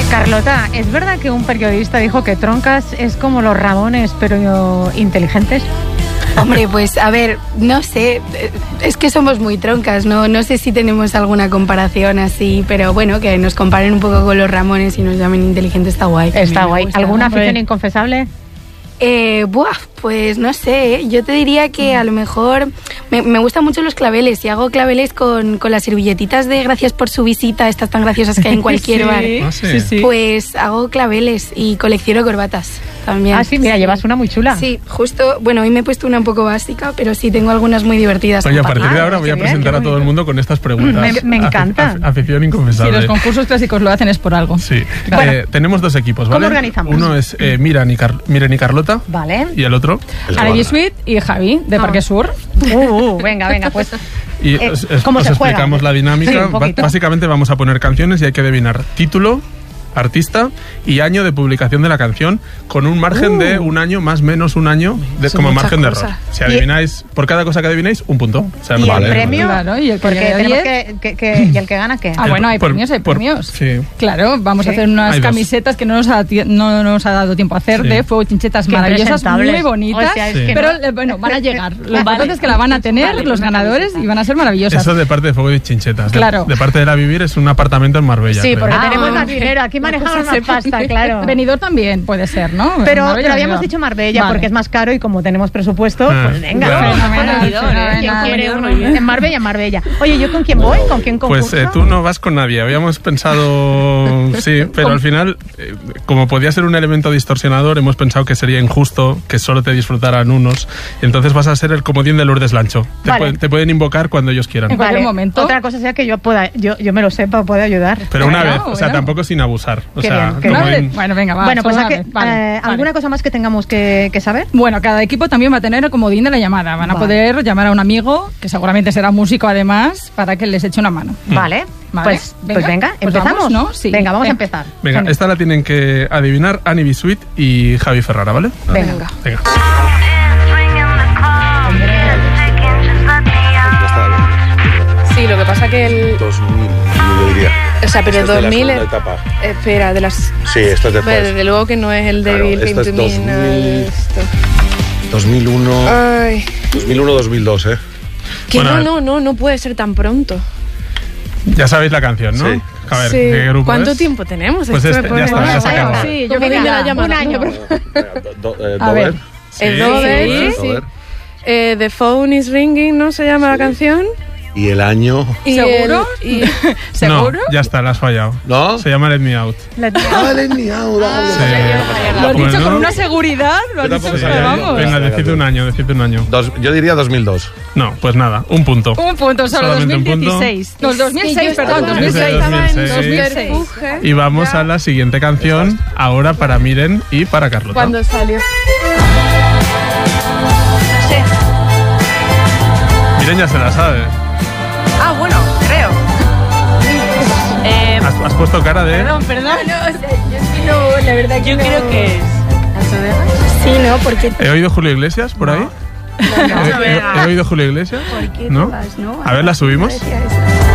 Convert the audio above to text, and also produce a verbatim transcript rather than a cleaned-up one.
Eh, Carlota, ¿es verdad que un periodista dijo que Troncas es como los Ramones, pero inteligentes? Hombre, pues a ver, no sé, es que somos muy troncas, ¿no? No sé si tenemos alguna comparación así, pero bueno, que nos comparen un poco con los Ramones y nos llamen inteligentes está guay. Está guay. ¿Alguna afición inconfesable? Eh, buah, pues no sé, yo te diría que a lo mejor me, me gustan mucho los claveles y hago claveles con, con las servilletitas de gracias por su visita, estas tan graciosas que hay en cualquier sí. bar. Ah, sí. Sí, sí. Pues hago claveles y colecciono corbatas también. Ah, sí, mira, sí. Llevas una muy chula. Sí, justo, bueno, hoy me he puesto una un poco básica, pero sí tengo algunas muy divertidas. Oye, a partir de ahora voy a presentar a todo el mundo con estas preguntas. Me, me encanta. Af, afición inconfesable. Si los concursos clásicos lo hacen es por algo. Sí. Bueno, eh, tenemos dos equipos, ¿vale? ¿Cómo organizamos? Uno es eh, Miran, y Car- Miren y Carlota. Vale. Y el otro... Ivy Sweet y Javi, de Ah. Parque Sur. Uh, uh, venga, venga, pues... Y eh, os, os, ¿cómo os se juega? explicamos la dinámica. Sí, un poquito. Básicamente vamos a poner canciones y hay que adivinar título, artista y año de publicación de la canción con un margen uh. de un año, más menos un año, de, como margen cosas. de error. Si adivináis, por cada cosa que adivináis, un punto. O sea, ¿Y vale. el premio? Claro, y el que, Porque tenemos que, que, que, ¿y el que gana qué? Ah, bueno, hay por, premios, hay por, premios. Sí. Claro, vamos ¿Sí? a hacer unas camisetas que no nos, ha, no nos ha dado tiempo a hacer, sí. de fuego chinchetas Qué maravillosas, muy bonitas, o sea, es sí. que pero no. bueno, van a llegar. Lo importante es que la van a tener vale, los ganadores y van a ser maravillosas. Eso de parte de fuego y chinchetas. Claro. De, de parte de la Vivir es un apartamento en Marbella. Sí, creo. porque Ah, tenemos más okay. dinero, aquí manejamos más pasta, claro. Benidorm también puede ser, ¿no? Pero, pero habíamos dicho Marbella vale. porque es más caro y como tenemos presupuesto, ah, pues venga. Claro. En Marbella, en Marbella. Oye, ¿yo con quién voy? ¿Con quién concurso? Pues eh, tú no vas con nadie. Habíamos pensado, sí, pero al final, eh, como podía ser un elemento distorsionador, hemos pensado que sería injusto que solo te disfrutaran unos. Entonces vas a ser el comodín de Lourdes Lancho. Te, vale. pueden, te pueden invocar cuando ellos quieran. En cualquier vale. momento. Otra cosa sea que yo pueda, yo, yo me lo sepa, pueda ayudar. Pero una bueno, vez, bueno. o sea, tampoco sin abusar. O qué sea, bien, como vez. en... Bueno, venga, va. Bueno, pues a que, vale, eh, ¿alguna vale. cosa más que tengamos que, que saber? Bueno, cada equipo también va a tener el comodín de la llamada. Van a vale. poder llamar a un amigo, que seguramente será músico además, para que les eche una mano. Vale, vale. Pues, venga, pues venga, pues empezamos, vamos, ¿no? Sí. Venga, vamos venga. a empezar. Venga, Genial. esta la tienen que adivinar Ivy Sweet y Javi Ferrara, ¿vale? Venga. Venga. Sí, lo que pasa que el... dos mil, yo diría. O sea, pero Esto es de dos mil... la segunda etapa. Espera, de las... Sí, esto es después. Desde luego que no es el de Claro, Bill esto es Clinton, dos mil. esto. dos mil uno, Ay. dos mil uno, dos mil dos, ¿eh? Que Bueno, a no, ver. no, no, no puede ser tan pronto. Ya sabéis la canción, ¿no? Sí. A ver, Sí. ¿qué grupo ¿Cuánto es? tiempo tenemos? Pues Esto este, me ya pone- está, ya se Bueno, acabó. Sí, Yo yo me creo de que la ya. llamada. Un año, No. Do, do, eh, A ver. Dover. El Sí, Dover, Dover, sí. Dover. Eh, The Phone is Ringing, ¿no? Se llama la canción. Y el año... Y ¿Seguro? el- y- ¿Seguro? No, ya está, la has fallado. ¿No? Se llama Let Me Out. Ah, let me out, ah, Sí. Lo has Bueno. dicho con una seguridad, lo has Yo dicho, tampoco pero sabía. vamos. Venga, decidme un año, decidme un año. Dos- yo diría dos mil dos. No, pues nada, un punto. Un punto, solo Solamente un dos mil punto. dieciséis. No, dos mil seis, Es que yo perdón, estaba- dos mil seis. Es de dos mil seis. estaba en dos mil seis. subterfuge. Y vamos a la siguiente canción, ahora para Miren y para Carlota. Cuando salió. Miren ya se la sabe. Ah, bueno, creo. Eh, Has, has puesto cara de... perdón, perdón. No, o sea, yo es que no, la verdad que Yo no. creo que es. ¿Las ovejas? Sí, ¿no? Porque... ¿He oído Julio Iglesias por ahí? Las ¿He, he- ovejas. he oído Julio Iglesias? ¿Por qué ¿No? todas, no? A ver, ¿la subimos? Parecía esa.